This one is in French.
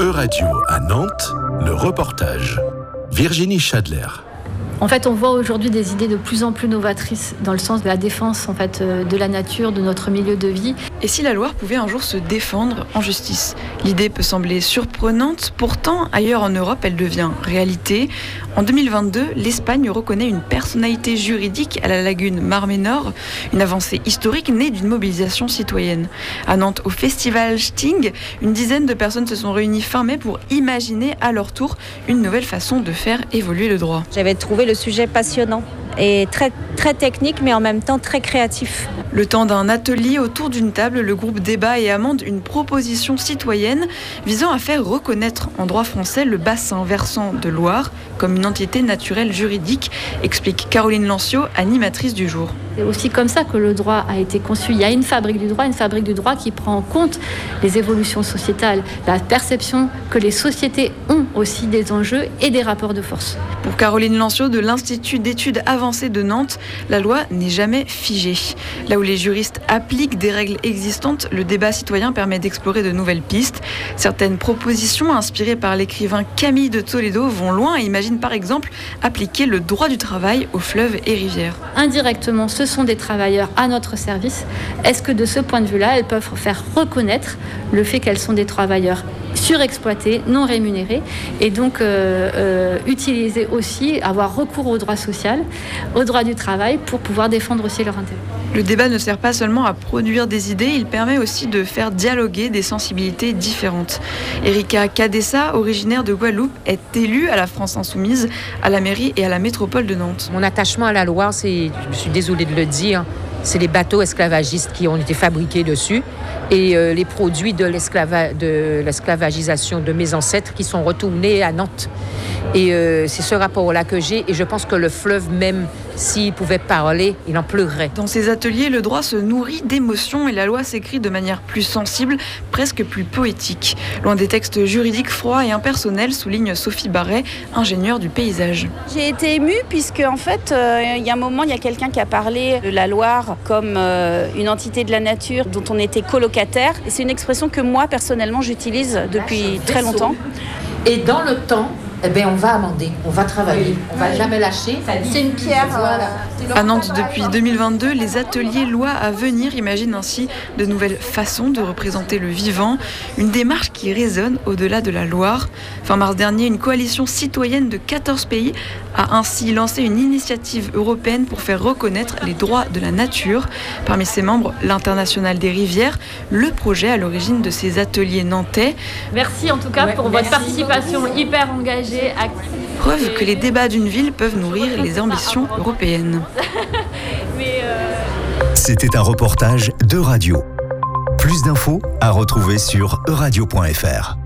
Euradio à Nantes, le reportage. Virginie Chadler. En fait, on voit aujourd'hui des idées de plus en plus novatrices dans le sens de la défense de la nature, de notre milieu de vie. Et si la Loire pouvait un jour se défendre en justice ? L'idée peut sembler surprenante, pourtant ailleurs en Europe, elle devient réalité. En 2022, l'Espagne reconnaît une personnalité juridique à la lagune Mar Menor, une avancée historique née d'une mobilisation citoyenne. À Nantes, au festival Sting, une dizaine de personnes se sont réunies fin mai pour imaginer à leur tour une nouvelle façon de faire évoluer le droit. J'avais trouvé le sujet passionnant et très, très technique, mais en même temps très créatif. Le temps d'un atelier autour d'une table, le groupe débat et amende une proposition citoyenne visant à faire reconnaître en droit français le bassin versant de Loire comme une entité naturelle juridique, explique Caroline Lancio, animatrice du jour. C'est aussi comme ça que le droit a été conçu. Il y a une fabrique du droit qui prend en compte les évolutions sociétales, la perception que les sociétés ont aussi des enjeux et des rapports de force. Pour Caroline Lancio de l'Institut d'études avancées de Nantes, la loi n'est jamais figée. Là où les juristes appliquent des règles existantes, le débat citoyen permet d'explorer de nouvelles pistes. Certaines propositions inspirées par l'écrivain Camille de Toledo vont loin et imaginent par exemple appliquer le droit du travail aux fleuves et rivières. Indirectement, ce sont des travailleurs à notre service. Est-ce que de ce point de vue-là, elles peuvent faire reconnaître le fait qu'elles sont des travailleurs surexploités, non rémunérés, et donc utiliser aussi, avoir recours au droit social, au droit du travail, pour pouvoir défendre aussi leurs intérêts. Le débat ne sert pas seulement à produire des idées, il permet aussi de faire dialoguer des sensibilités différentes. Erika Cadessa, originaire de Guadeloupe, est élue à la France Insoumise, à la mairie et à la métropole de Nantes. Mon attachement à la Loire, je suis désolée de le dire, c'est les bateaux esclavagistes qui ont été fabriqués dessus et les produits de l'esclavagisation de mes ancêtres qui sont retournés à Nantes. Et c'est ce rapport-là que j'ai, et je pense que le fleuve, même s'il pouvait parler, il en pleurait. Dans ces ateliers, le droit se nourrit d'émotions et la loi s'écrit de manière plus sensible, presque plus poétique. Loin des textes juridiques froids et impersonnels, souligne Sophie Barret, ingénieure du paysage. J'ai été émue puisque en fait, il y a un moment, il y a quelqu'un qui a parlé de la Loire comme une entité de la nature dont on était colocataire. Et c'est une expression que moi, personnellement, j'utilise depuis très longtemps. Et dans le temps, on va amender, on va travailler, on va jamais lâcher. C'est une pierre. À Nantes, depuis 2022, les ateliers Loi à venir imaginent ainsi de nouvelles façons de représenter le vivant, une démarche qui résonne au-delà de la Loire. Fin mars dernier, une coalition citoyenne de 14 pays a ainsi lancé une initiative européenne pour faire reconnaître les droits de la nature. Parmi ses membres, l'Internationale des rivières, le projet à l'origine de ces ateliers nantais. Merci en tout cas pour votre participation hyper engagée. Preuve que les débats d'une ville peuvent nourrir les ambitions européennes. C'était un reportage d'Euradio. Plus d'infos à retrouver sur euradio.fr.